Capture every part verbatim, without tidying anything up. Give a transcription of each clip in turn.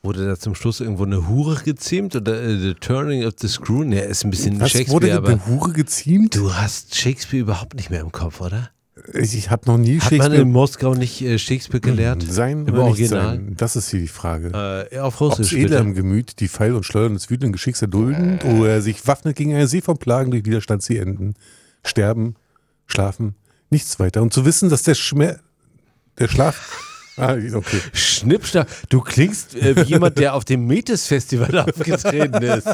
Wurde da zum Schluss irgendwo eine Hure geziemt oder äh, The Turning of the Screw? Ne, ist ein bisschen Was Shakespeare, wurde aber eine Hure geziemt? du hast Shakespeare überhaupt nicht mehr im Kopf, oder? Ich, ich habe noch nie Hat Shakespeare... man in Moskau nicht äh, Shakespeare gelernt? Sein Im oder nicht Original? sein? Das ist hier die Frage. Äh, auf Ob's Russisch, edler bitte. im Gemüt, die Pfeil und Schleudern des wütenden Geschicks erduldend, oder er sich waffnet gegen eine See von Plagen, durch Widerstand sie enden. Sterben, schlafen, nichts weiter. Und zu wissen, dass der Schmerz... Der Schlaf... Ah, okay. Schnippschnapp, du klingst äh, wie jemand, der auf dem Metis-Festival aufgetreten ist.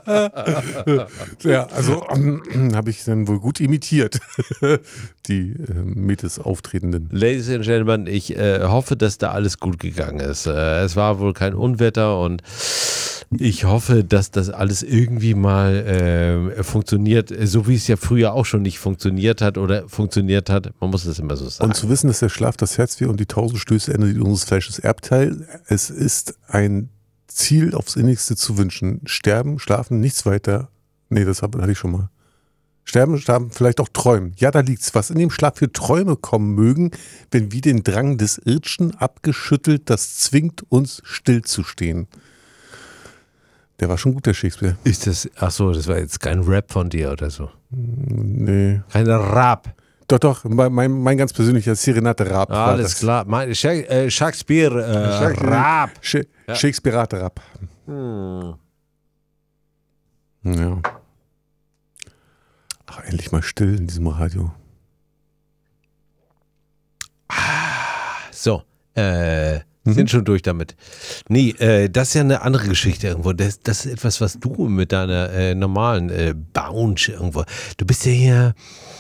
Ja, also ähm, habe ich dann wohl gut imitiert, die äh, Metis-Auftretenden. Ladies and Gentlemen, ich äh, hoffe, dass da alles gut gegangen ist. Äh, es war wohl kein Unwetter und ich hoffe, dass das alles irgendwie mal äh, funktioniert, so wie es ja früher auch schon nicht funktioniert hat oder funktioniert hat. Man muss es immer so sagen. Und zu wissen, dass der Schlaf das Herz weh und die tausend Stöße Ende unseres Fleisches Erbteil, es ist ein Ziel aufs Innigste zu wünschen. Sterben, schlafen, nichts weiter. Nee, das hatte ich schon mal. Sterben, sterben, vielleicht auch träumen. Ja, da liegt's. Was in dem Schlaf für Träume kommen mögen, wenn wir den Drang des Irdschen abgeschüttelt, das zwingt uns stillzustehen. Der war schon gut, der Shakespeare. Ist das, ach so, das war jetzt kein Rap von dir oder so? Nee. Kein Rap. Doch, doch, mein, mein ganz persönlicher Serenate Rap. Ah, alles das. Klar. Mein, Sha- äh, Shakespeare äh, Rap. Sh- Ja. Shakespeare Rap. Hm. Ja. Ach, endlich mal still in diesem Radio. So, äh, sind schon durch damit. Nee, äh, das ist ja eine andere Geschichte irgendwo. Das, das ist etwas, was du mit deiner äh, normalen äh, Bounce irgendwo. Du bist ja hier.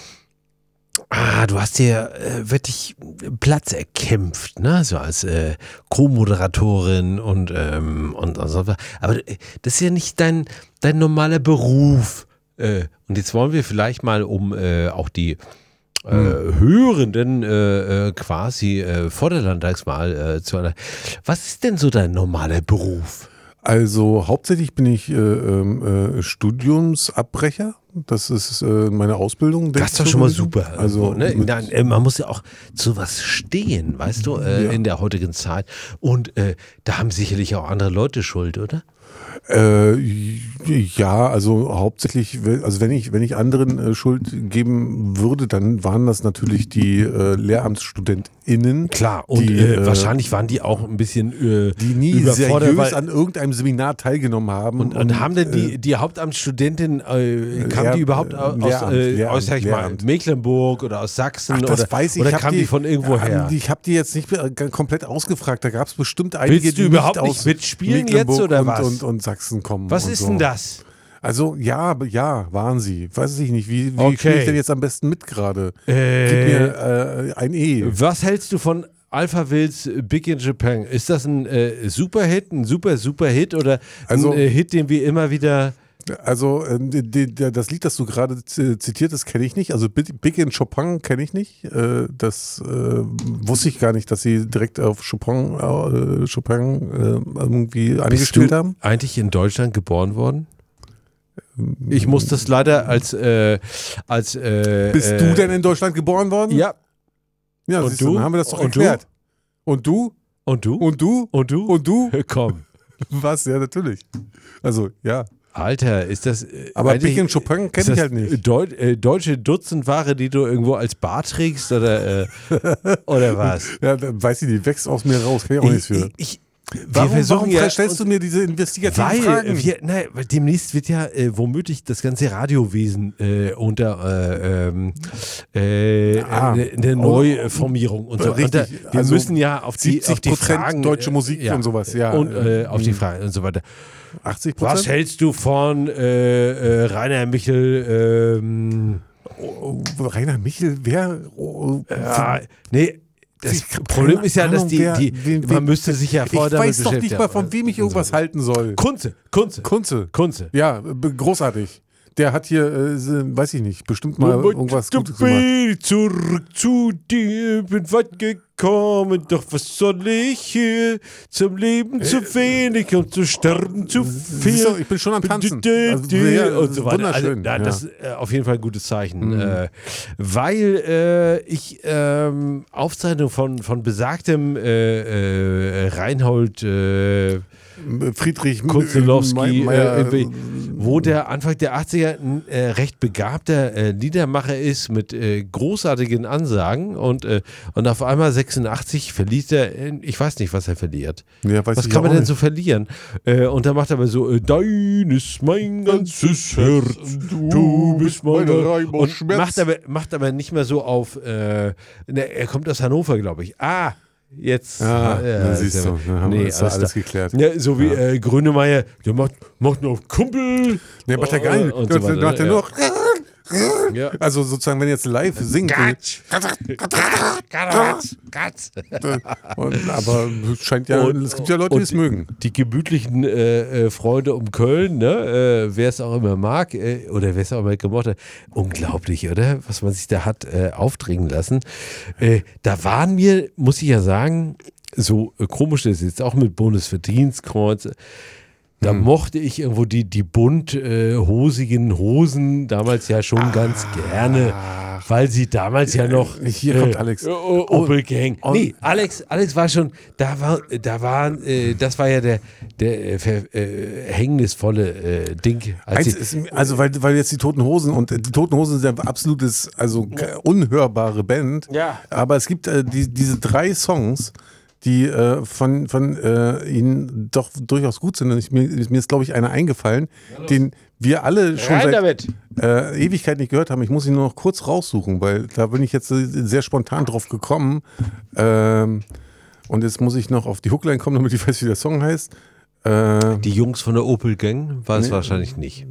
Ah, du hast dir äh, wirklich Platz erkämpft, ne? So als äh, Co-Moderatorin und, ähm, und, und so. Aber äh, das ist ja nicht dein, dein normaler Beruf. Äh, und jetzt wollen wir vielleicht mal, um äh, auch die Äh, Hörenden äh, äh, quasi äh, vor der Landtagswahl äh, zu einer. Was ist denn so dein normaler Beruf? Also hauptsächlich bin ich äh, äh, Studiumsabbrecher. Das ist äh, meine Ausbildung. Das ist doch schon mal super. Also Also, ne? Nein, äh, man muss ja auch zu was stehen, weißt du, äh, Ja. in der heutigen Zeit. Und äh, da haben sicherlich auch andere Leute Schuld, oder? Äh, ja, also hauptsächlich, also wenn ich, wenn ich anderen äh, Schuld geben würde, dann waren das natürlich die äh, LehramtsstudentInnen. Klar, und die, äh, äh, wahrscheinlich waren die auch ein bisschen äh, die nie überfordert, seriös weil, an irgendeinem Seminar teilgenommen haben. und, und haben denn die, die Hauptamtsstudentin, äh, kam Lehr- die überhaupt aus, Lehramt, äh, Lehramt, aus sag ich mal, Lehramt. Mecklenburg oder aus Sachsen? Ach, das oder weiß ich. oder ich hab kam die, von irgendwo her? Ich habe die jetzt nicht mehr komplett ausgefragt. Da gab es bestimmt einige, Willst du die überhaupt nicht nicht aus mitspielen Mecklenburg jetzt oder und, was? Und, und Sachsen kommen. Was und ist so. denn das? Also ja, ja, waren sie. Weiß ich nicht. Wie, wie Okay. spiele ich denn jetzt am besten mit gerade? Äh, Gib mir äh, ein E. Was hältst du von Alpha Wills Big in Japan? Ist das ein äh, Superhit, ein super, super Hit oder Also- ein äh, Hit, den wir immer wieder... Also äh, die, die, das Lied, das du gerade z- zitiert hast, kenne ich nicht. Also Big Big in Chopin kenne ich nicht. Äh, das äh, wusste ich gar nicht, dass sie direkt auf Chopin, äh, Chopin äh, irgendwie Bist angespielt du haben. eigentlich in Deutschland geboren worden? Ich muss das leider als... Äh, als äh, Bist äh, du denn in Deutschland geboren worden? Ja. Ja, Und siehst du, du? dann haben wir das doch Und du? erklärt. Und du? Und du? Und du? Und du? Und du? Komm. Was? Ja, natürlich. Also, ja. Alter, ist das... Äh, Aber eigentlich- Big in Chopin ist kenne das ich halt nicht. Deut äh, deutsche Dutzendware, die du irgendwo als Bar trägst oder, äh, oder was? Ja, dann weiß ich nicht, wächst aus mir raus. Kann ich auch nichts für. ich, wir Warum, versuchen warum ja, stellst du mir diese investigativen weil Fragen? wir, nein, weil demnächst wird ja äh, womöglich das ganze Radiowesen äh, unter äh, ähm, äh, Ah. eine, eine Neuformierung und so. Richtig, Und da, wir also müssen ja auf die, auf die siebzig Prozent Fragen deutsche äh, Musik ja, und sowas, ja. und äh, auf die Mhm. Fragen und so weiter. achtzig Was Prozent? hältst du von äh, äh, Rainer Michel? Ähm, Oh, Rainer Michel, wer? Oh, ja, nee. Das Ich hab Problem keine ist ja, dass Ahnung, die, wer- die wen- man wen- müsste sich ja ich vorher damit weiß doch nicht beschäftigen. mal, von wem ich irgendwas halten soll. Kunze, Kunze, Kunze. Kunze. Ja, b- großartig. Der hat hier, äh, se- weiß ich nicht, bestimmt mal irgendwas Gutes gemacht. Zurück zu dir, bin weit gekommen, doch was soll ich hier? Zum Leben zu wenig und zu sterben zu Siehst du, viel. ich bin schon am Tanzen. D- Also, d- ja, und so weiter. wunderschön, Also, ja, ja. das ist äh, auf jeden Fall ein gutes Zeichen. Mhm. Äh, weil äh, ich ähm, Aufzeichnung von, von besagtem äh, äh, Reinhold äh, Friedrich Kunzelowski, Meyer, äh, wo der Anfang der achtziger ein äh, recht begabter äh, Liedermacher ist mit äh, großartigen Ansagen und, äh, und auf einmal sechsundachtzig verliert er, äh, ich weiß nicht, was er verliert. Ja, weiß was ich kann man auch denn nicht. so verlieren? Äh, und dann macht er aber so, äh, dein ist mein ganzes Herz, du bist meine Reim aus und Schmerz. macht aber, macht aber nicht mehr so auf, äh, ne, er kommt aus Hannover, glaube ich. Ah, jetzt. Ah, ja, na, siehst ist ja- du, da haben wir nee, das alles, alles alles geklärt. ja, so wie Ja. äh, Grönemeyer, der macht, macht nur auf Kumpel. Nee, macht er gar nicht. Und Der so weiter, macht er ja. nur. Ja. Also sozusagen, wenn jetzt live singt. Gatsch. Gatsch. Gatsch. Und, aber es scheint ja, Und- es gibt ja Leute, die und es mögen. Die gemütlichen äh, äh, Freunde um Köln, ne? äh, wer es auch immer mag äh, oder wer es auch immer gemocht hat, unglaublich, oder? Was man sich da hat äh, aufdringen lassen. Äh, da waren wir, muss ich ja sagen, so äh, komisch das ist jetzt auch mit Bundesverdienstkreuz. Da Hm. mochte ich irgendwo die, die bunt äh, hosigen Hosen damals ja schon ganz gerne, weil sie damals ja noch Hier kommt Alex. äh, Opel Gang. und- Nee, Alex, Alex war schon, da war, da war, äh, das war ja der, der äh, ver- äh, hängnisvolle äh, Ding. Als Eins sie, ist, also weil, weil jetzt die Toten Hosen und äh, die Toten Hosen sind ja absolutes, also k- unhörbare Band. Ja. Aber es gibt äh, die, diese drei Songs, die äh, von, von äh, ihnen doch durchaus gut sind. Und ich, mir, mir ist, glaube ich, einer eingefallen, den wir alle schon rein seit damit. äh, Ewigkeit nicht gehört haben. Ich muss ihn nur noch kurz raussuchen, weil da bin ich jetzt äh, sehr spontan drauf gekommen. Ähm, und jetzt muss ich noch auf die Hookline kommen, damit ich weiß, wie der Song heißt. Äh, Die Jungs von der Opel Gang war es Nee. wahrscheinlich nicht.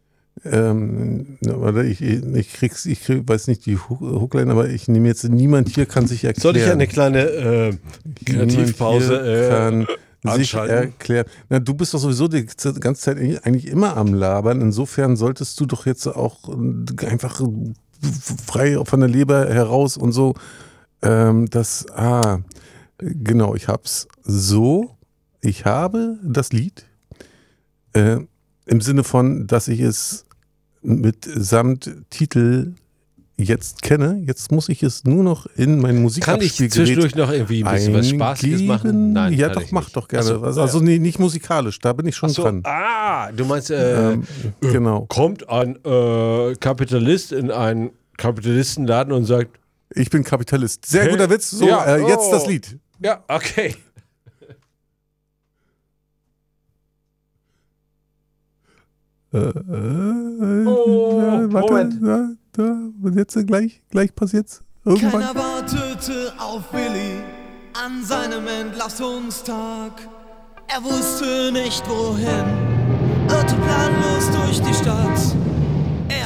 Ähm, warte, ich, ich krieg's, ich krieg, weiß nicht die Hook- Hookline, aber ich nehme jetzt, niemand hier kann sich erklären. Soll ich eine kleine äh, Kreativpause Niemand hier äh, kann sich anschalten? erklären. Na, du bist doch sowieso die ganze Zeit eigentlich immer am Labern. Insofern solltest du doch jetzt auch äh, einfach frei von der Leber heraus und so. Ähm, das, ah, genau, ich hab's so. Ich habe das Lied äh, im Sinne von, dass ich es mitsamt Titel jetzt kenne. Jetzt muss ich es nur noch in mein Kann ich Musikabspielgerät zwischendurch noch irgendwie ein bisschen was Spaßiges machen? eingeben. Nein, ja, kann doch, ich mach nicht. doch gerne. Ach so, also also ja. nee, nicht musikalisch, da bin ich schon Ach so, dran. ah, du meinst, äh, Ähm, genau. kommt ein äh, Kapitalist in einen Kapitalistenladen und sagt, Ich bin Kapitalist. Sehr Hey, guter Witz. So, ja, äh, jetzt oh. das Lied. ja, okay. Äh, äh, Oh, äh, warte, Moment. da, da, jetzt äh, gleich, gleich passiert's. Irgendwann. Keiner wartete auf Willi an seinem Entlassungstag. Er wusste nicht wohin, irrte planlos